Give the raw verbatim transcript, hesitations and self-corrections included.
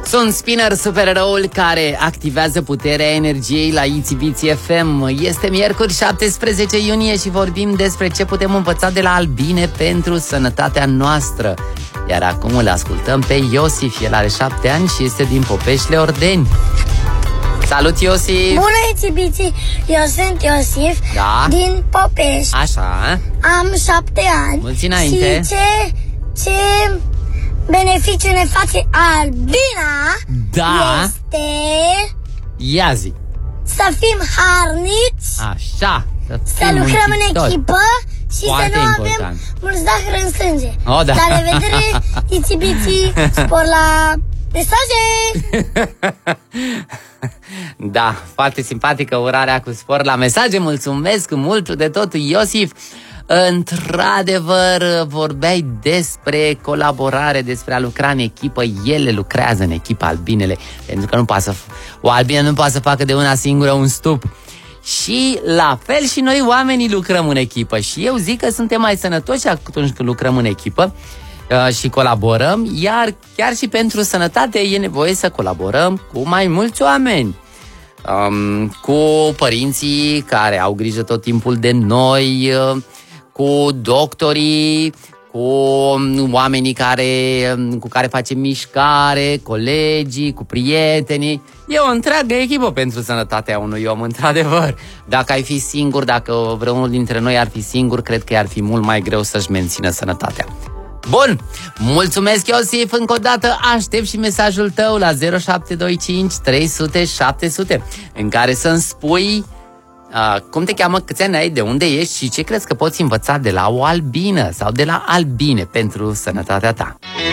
Sunt Spinner, supereroul care activează puterea energiei la Itsy Bitsy F M. Este miercuri șaptesprezece iunie și vorbim despre ce putem învăța de la albine pentru sănătatea noastră. Iar acum îl ascultăm pe Iosif, el are șapte ani și este din Popeșle Ordeni. Salut, Iosif! Bună, Itsy Bitsy! Eu sunt Iosif, da? din Popești. Așa. Am șapte ani. Mulți înainte. Și ce, ce beneficiu ne face albina, da, este ia zi. să fim harnici, așa, să, să lucrăm în echipă și foarte să nu important. avem mulți zahăr în sânge. O, da. La revedere, Itsy Bitsy, spor la mesaje! Da, foarte simpatică urarea cu spor la mesaje. Mulțumesc mult de tot, Iosif. Într-adevăr, vorbeai despre colaborare, despre a lucra în echipă. Ele lucrează în echipă, albinele, pentru că nu poate să, o albine nu poate să facă de una singură un stup. Și la fel și noi oamenii lucrăm în echipă. Și eu zic că suntem mai sănătoși atunci când lucrăm în echipă uh, și colaborăm. Iar chiar și pentru sănătate e nevoie să colaborăm cu mai mulți oameni. Um, cu părinții care au grijă tot timpul de noi, uh, cu doctorii, cu oamenii care, cu care facem mișcare, colegii, cu prietenii. E o întreagă echipă pentru sănătatea unui om, într-adevăr. Dacă ai fi singur, dacă vreunul dintre noi ar fi singur, cred că ar fi mult mai greu să-și mențină sănătatea. Bun, mulțumesc, Iosif, încă o dată aștept și mesajul tău la zero șapte doi cinci trei sute șapte sute, în care să-mi spui uh, cum te cheamă, câți ani ai, de unde ești și ce crezi că poți învăța de la o albină sau de la albine pentru sănătatea ta.